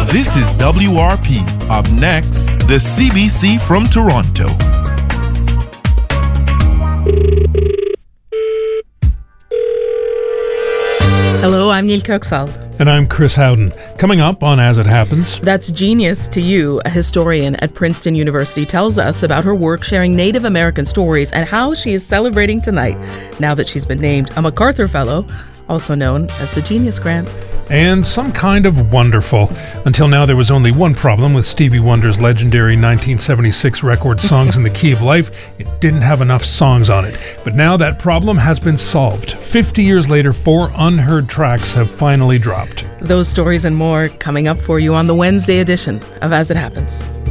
This is WRP. Up next, the CBC from Toronto. Hello, I'm Neil Kirksall. And I'm Chris Howden. Coming up on As It Happens. That's Genius to You, a historian at Princeton University, tells us about her work sharing Native American stories and how she is celebrating tonight now that she's been named a MacArthur Fellow, also known as the Genius Grant. And some kind of wonderful. Until now, there was only one problem with Stevie Wonder's legendary 1976 record Songs in the Key of Life. It didn't have enough songs on it. But now that problem has been solved. 50 years later, 4 unheard tracks have finally dropped. Those stories and more coming up for you on the Wednesday edition of As It Happens.